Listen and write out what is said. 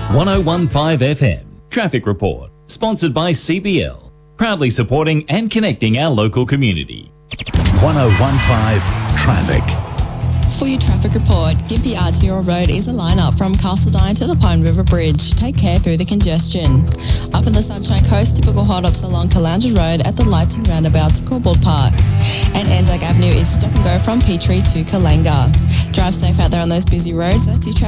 1015 FM Traffic Report, sponsored by CBL, proudly supporting and connecting our local community. 1015 Traffic. For your traffic report, Gympie Arterial Road is a line-up from Castledine to the Pine River Bridge. Take care through the congestion. Up in the Sunshine Coast, typical hold-ups along Caloundra Road at the Lights and Roundabouts, Corbould Park. And Anzac Avenue is stop and go from Petrie to Kalanga. Drive safe out there on those busy roads. That's your traffic.